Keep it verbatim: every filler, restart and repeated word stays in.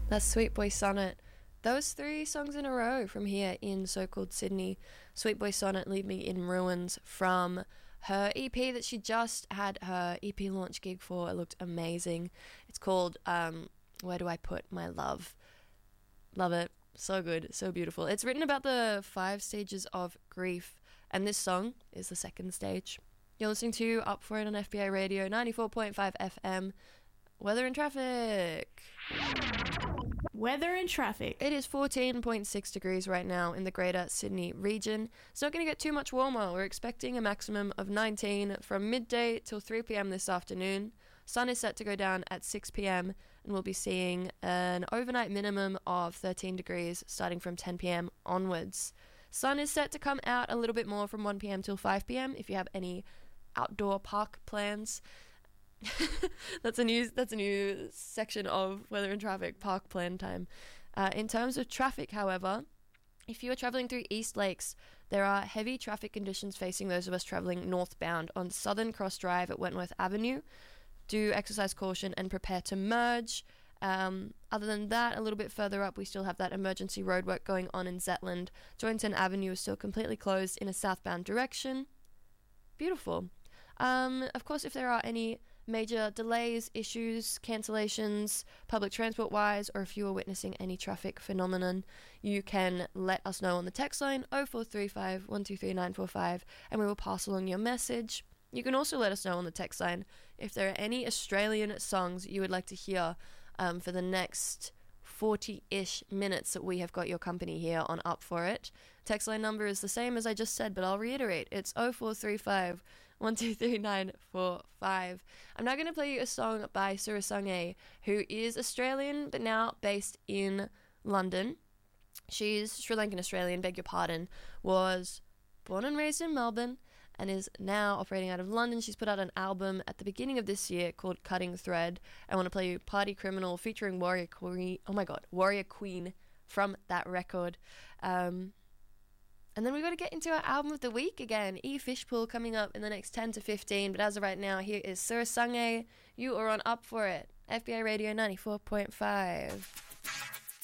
That's Sweet Boy Sonnet. Those three songs in a row from here in so-called Sydney. Sweet Boy Sonnet, Leave Me in Ruins, from her E P that she just had her E P launch gig for. It looked amazing. It's called um, Where Do I Put My Love? Love it. So good. So beautiful. It's written about the five stages of grief, and this song is the second stage. You're listening to Up For It on F B I Radio ninety-four point five F M. Weather and traffic. Weather and traffic. It is fourteen point six degrees right now in the Greater Sydney region. It's not going to get too much warmer. We're expecting a maximum of nineteen from midday till three p.m. this afternoon. Sun is set to go down at six p.m. and we'll be seeing an overnight minimum of thirteen degrees starting from ten p.m. onwards. Sun is set to come out a little bit more from one p.m. till five p.m. if you have any outdoor park plans. that's a new that's a new section of weather and traffic, park plan time. Uh, in terms of traffic, however, if you are travelling through East Lakes, there are heavy traffic conditions facing those of us travelling northbound on Southern Cross Drive at Wentworth Avenue. Do exercise caution and prepare to merge. Um, other than that, a little bit further up, we still have that emergency roadwork going on in Zetland. Joynton Avenue is still completely closed in a southbound direction. Beautiful. Um, of course, if there are any major delays, issues, cancellations, public transport wise, or if you are witnessing any traffic phenomenon, you can let us know on the text line oh four three five, one two three nine four five, and we will pass along your message. You can also let us know on the text line if there are any Australian songs you would like to hear um, for the next forty-ish minutes that we have got your company here on Up For It. Text line number is the same as I just said, but I'll reiterate. It's oh four three five, one two three nine four five. I'm now going to play you a song by Surasange, who is Australian but now based in London. She's Sri Lankan Australian, beg your pardon, was born and raised in Melbourne and is now operating out of London. She's put out an album at the beginning of this year called Cutting Thread. I want to play you Party Criminal featuring Warrior Queen. Oh my god, Warrior Queen from that record. Um, and then we've got to get into our album of the week again. E Fishpool coming up in the next ten to fifteen. But as of right now, here is Surasange. You are on Up For It. F B I Radio ninety-four point five.